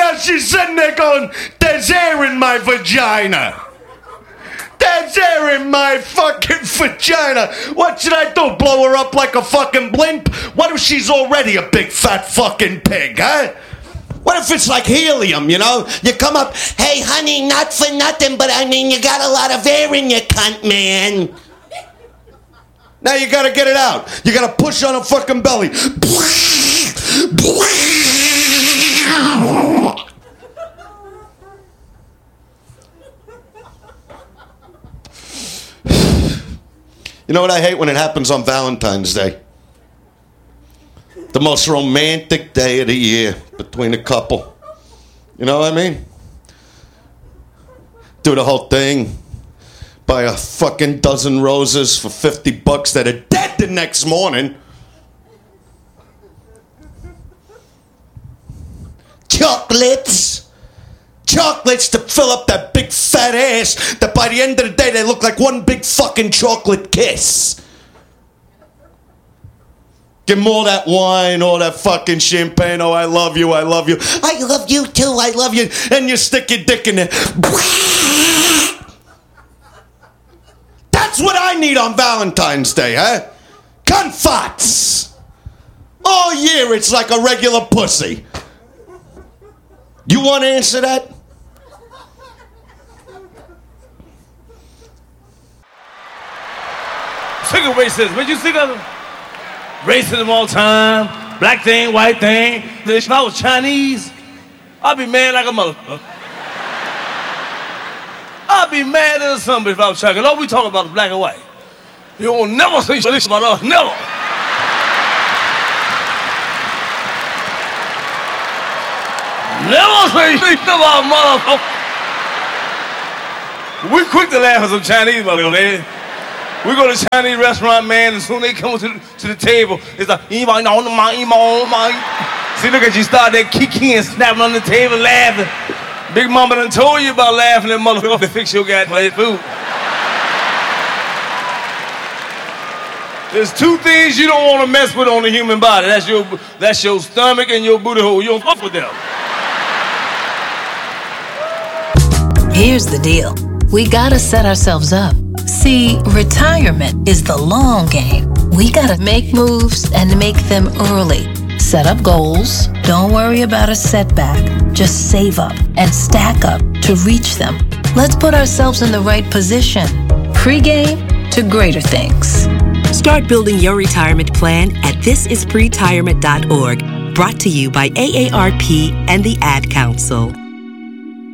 now she's sitting there going, there's air in my vagina. There's air in my fucking vagina. What should I do? Blow her up like a fucking blimp? What if she's already a big fat fucking pig, huh? What if it's like helium, you know? You come up, hey, honey, not for nothing, but I mean, you got a lot of air in your cunt, man. Now you gotta get it out. You gotta push on her fucking belly. You know what I hate when it happens on Valentine's Day? The most romantic day of the year between a couple. You know what I mean? Do the whole thing. Buy a fucking dozen roses for $50 that are dead the next morning. Chocolates to fill up that big fat ass that by the end of the day they look like one big fucking chocolate kiss. Give them all that wine, all that fucking champagne. Oh, I love you, I love you. I love you too, I love you. And you stick your dick in there. That's what I need on Valentine's Day, huh? Confats. All year it's like a regular pussy. You want to answer that? Sick of racism. What you sick of? Racism all the time. Black thing, white thing. If I was Chinese, I'd be mad like a motherfucker. I'd be mad as something if I was Chinese. All we talk about is black and white. You won't never say this about us. Never. Never say shit about motherfucker. We quick to laugh at some Chinese motherfuckers. We go to a Chinese restaurant, man, and soon they come to the table, it's like, see, look at you start that kiki and snapping on the table, laughing. Big mama done told you about laughing at motherfucker to fix your goddamn food. There's two things you don't want to mess with on the human body. That's your stomach and your booty hole. You don't fuck with them. Here's the deal. We gotta set ourselves up. See, retirement is the long game. We gotta make moves and make them early. Set up goals. Don't worry about a setback. Just save up and stack up to reach them. Let's put ourselves in the right position. Pre-game to greater things. Start building your retirement plan at thisispretirement.org. Brought to you by AARP and the Ad Council.